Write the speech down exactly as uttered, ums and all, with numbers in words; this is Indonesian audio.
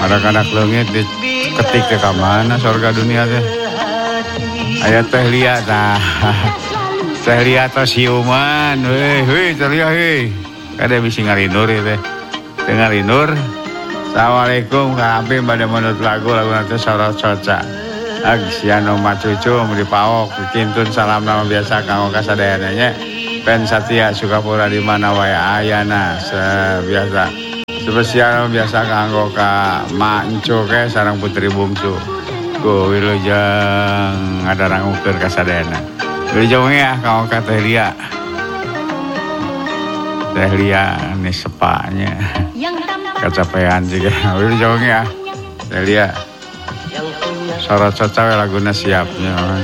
Anak-anak leungit diketik ke kamana sorga dunia teh. Aya teh Lia tah. Teh Lia tos siuman, heuh heuh teh Lia heuh. Kade bisi ngalinur ieu teh. Teu ngalinur. Assalamualaikum Kang Apim bade menurut lagu lagu teh Sorot Soca. Ag siano macucu di paok dikintun salam nama biasa kanggo kasadayana nya. Pen Satya Sukapura di mana wae ayana sebiasa. Spesial biasa kanggo ka Mak Encu ke sareng putri bungsu. Ku wilujeng ngadarangkeun kasadayana. Wilujeng ya kanggo ka Teh Lia. Teh Lia ini sepanya. Kecapean juga. Wilujeng ya. Teh Lia. Sorot Soca laguna siapnya.